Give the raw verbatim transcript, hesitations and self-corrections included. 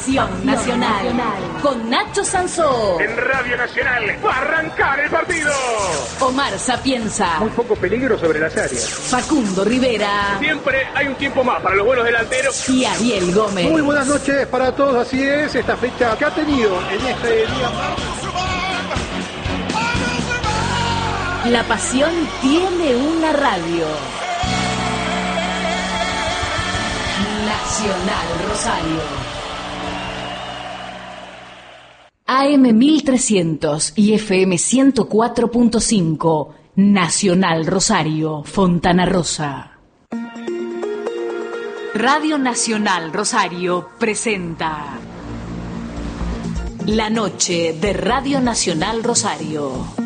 Pasión Nacional, con Nacho Sansó. En Radio Nacional va a arrancar el partido. Omar Sapienza. Muy poco peligro sobre las áreas. Facundo Rivera. Siempre hay un tiempo más para los buenos delanteros. Y Ariel Gómez. Muy buenas noches para todos, así es, esta fecha que ha tenido en este día. La pasión tiene una radio. Nacional Rosario. A M mil trescientos y F M ciento cuatro punto cinco. Nacional Rosario, Fontana Rosa. Radio Nacional Rosario presenta La Noche de Radio Nacional Rosario.